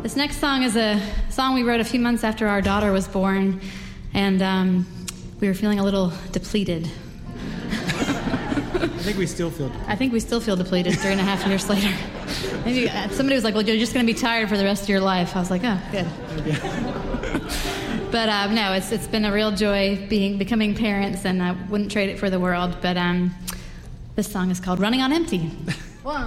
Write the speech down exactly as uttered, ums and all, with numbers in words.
This next song is a song we wrote a few months after our daughter was born, and um, we were feeling a little depleted. I think we still feel depleted. I think we still feel depleted three and a half years later. Maybe uh, somebody was like, well, you're just going to be tired for the rest of your life. I was like, oh, good. But uh, no, it's it's been a real joy being becoming parents, and I wouldn't trade it for the world. But um, this song is called Running on Empty.